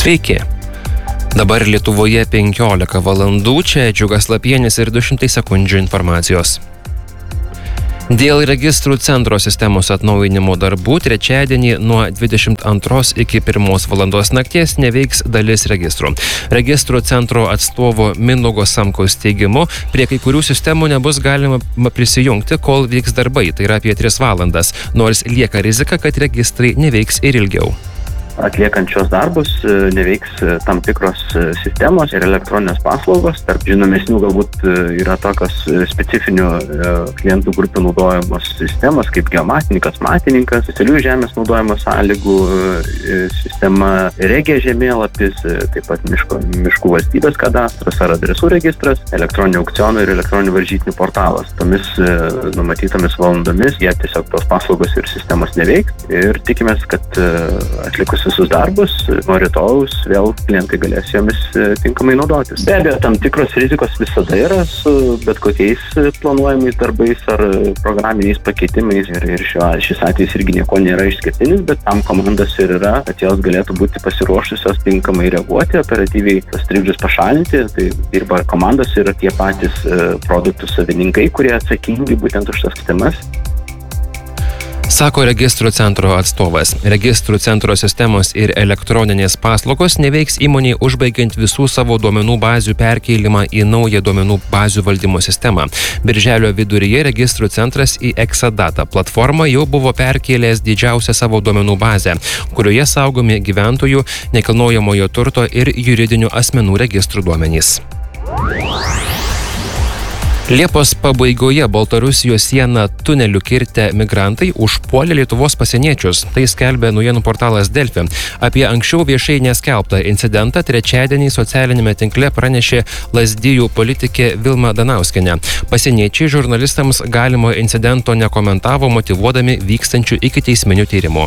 Sveiki. Dabar Lietuvoje 15 valandų, čia Džiugas Lapienis ir 200 sekundžių informacijos. Dėl registrų centro sistemos atnaujinimo darbų trečiadienį nuo 22 iki 1 valandos nakties neveiks dalis registrų. Registrų centro atstovo Mindaugo Samkaus teigimu, prie kai kurių sistemų nebus galima prisijungti, kol vyks darbai, tai yra apie 3 valandas, nors lieka rizika, kad registrai neveiks ir ilgiau. Atliekant šios darbus neveiks tam tikros sistemos ir elektroninės paslaugos. Tarp žinomesnių galbūt yra tokios specifinių klientų grupių naudojamos sistemos, kaip geomatininkas, matininkas, specialiųjų žemės naudojimo sąlygų sistema, regija žemėlapis, taip pat miškų valstybės kadastras ar adresų registras, elektroninių aukcionų ir elektroninių varžytinių portalas. Tomis numatytomis valandomis jie tiesiog tos paslaugos ir sistemos neveiks ir tikimės, kad atlikus visus darbus, nuo rytojaus vėl klientai galės jomis tinkamai naudotis. Be abejo, tam tikros rizikos visada yra su bet kokiais planuojamais darbais ar programiniais pakeitimais ir šis atvejis irgi nieko nėra išskirtinis, bet tam komandos ir yra, kad jos galėtų būti pasiruošusios tinkamai reaguoti, operatyviai tas trikdžius pašalinti. Tai dirba komandos ir tie patys produktų savininkai, kurie atsakingi būtent už tas sistemas. Sako registrų centro atstovas. Registrų centro sistemos ir elektroninės paslaugos neveiks įmonei užbaigiant visų savo duomenų bazių perkėlimą į naują duomenų bazių valdymo sistemą. Birželio viduryje registrų centras į Exadata platformą jau buvo perkėlęs didžiausią savo duomenų bazę, kurioje saugomi gyventojų, nekilnojamojo turto ir juridinių asmenų registrų duomenys. Liepos pabaigoje Baltarusijos sieną tuneliu kirtę migrantai užpuolė Lietuvos pasieniečius. Tai skelbia naujienų portalas Delfi. Apie anksčiau viešai neskelbtą incidentą trečiadienį socialinėme tinkle pranešė Lazdijų politikė Vilma Danauskienė. Pasieniečiai žurnalistams galimo incidento nekomentavo, motyvuodami vykstančių ikiteisminių tyrimų.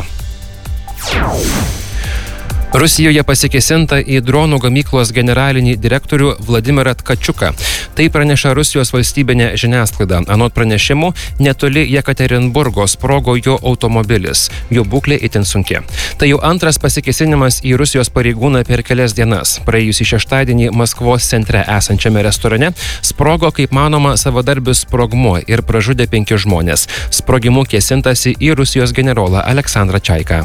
Rusijoje pasikėsinta į dronų gamyklos generalinį direktorių Vladimirą Tkačiuką. Tai praneša Rusijos valstybinė žiniasklaida. Anot pranešimų, netoli Jekaterinburgo sprogo jo automobilis. Jo būklė itin sunki. Tai jau antras pasikėsinimas į Rusijos pareigūną per kelias dienas. Praėjusį šeštadienį Maskvos centre esančiame restorane sprogo, kaip manoma, savadarbis sprogmuo ir pražudė 5 žmonės. Sprogimu kėsintasi į Rusijos generolą Aleksandrą Čaiką.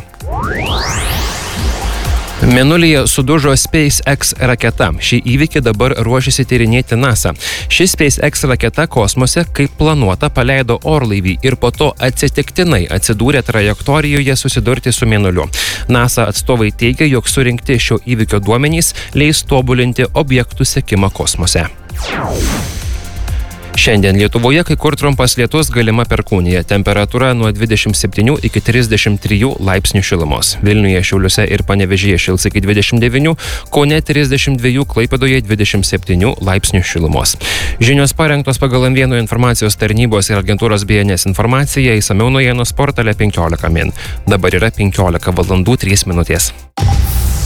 Mėnulyje sudužo SpaceX raketa. Šį įvykį dabar ruošiasi tyrinėti NASA. Ši SpaceX raketa kosmose, kaip planuota, paleido orlaivį ir po to atsitiktinai atsidūrė trajektorijoje susidurti su Mėnuliu. NASA atstovai teigia, jog surinkti šio įvykio duomenys leis tobulinti objektų sekimą kosmose. Šiandien Lietuvoje kai kur trumpas lietus, galima perkūnija. Temperatūra nuo 27 iki 33 laipsnių šilumos. Vilniuje, Šiauliuose ir Panevėžyje šils iki 29, Kaune 32, Klaipėdoje 27 laipsnių šilumos. Žinios parengtos pagal M1 informacijos tarnybos ir agentūros BNS informaciją, išsamiau naujienos portale 15 min. Dabar yra 15 valandų 3 minutės.